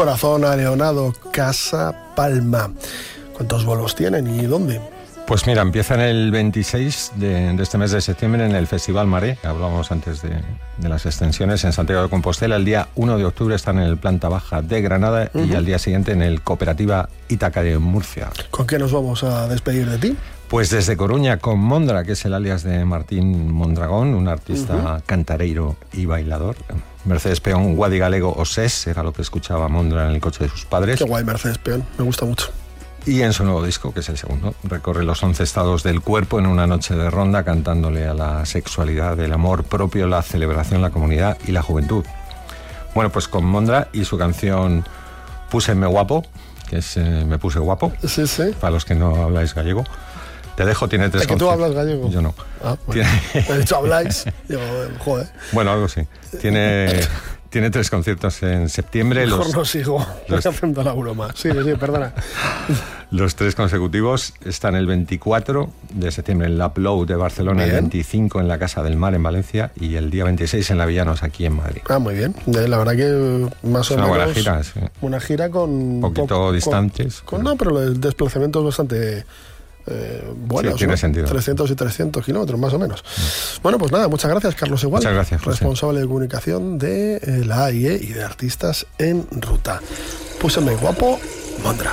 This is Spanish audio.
corazón a Leonardo Casa Palma. ¿Cuántos vuelos tienen y dónde? Pues mira, empiezan el 26 de este mes de septiembre en el Festival Maré, que hablábamos antes de las extensiones, en Santiago de Compostela. El día 1 de octubre están en el Planta Baja de Granada y al día siguiente en el Cooperativa Ítaca de Murcia. ¿Con qué nos vamos a despedir de ti? Pues desde Coruña con Mondra, que es el alias de Martín Mondragón, un artista cantareiro y bailador. Mercedes Peón, Guadi Galego o Ses, era lo que escuchaba Mondra en el coche de sus padres. Qué guay Mercedes Peón, me gusta mucho. Y en su nuevo disco, que es el segundo, recorre los 11 estados del cuerpo en una noche de ronda, cantándole a la sexualidad, el amor propio, la celebración, la comunidad y la juventud. Bueno, pues con Mondra y su canción Púseme Guapo, que es Me Puse Guapo, sí, sí. Para los que no habláis gallego. Te dejo, tiene tres conciertos. ¿Es que tú hablas gallego? Yo no. Ah, bueno. He dicho habláis. Digo, joder. Bueno, algo sí. Tiene 3 conciertos en septiembre. Mejor no sigo. Estoy haciendo la broma. Sí, perdona. Los 3 consecutivos están el 24 de septiembre en la Upload de Barcelona, el 25 en la Casa del Mar en Valencia y el día 26 en la Villanos aquí en Madrid. Ah, muy bien. La verdad que más o menos... una buena gira, sí. Una gira con... Un poquito distantes. No, pero el desplazamiento es bastante... bueno, sí, tiene sentido. 300 y 300 kilómetros más o menos. Bueno, pues nada, muchas gracias Carlos Igual. Muchas gracias, José. Responsable de comunicación de la AIE y de Artistas en Ruta. Púseme Guapo, Mondra.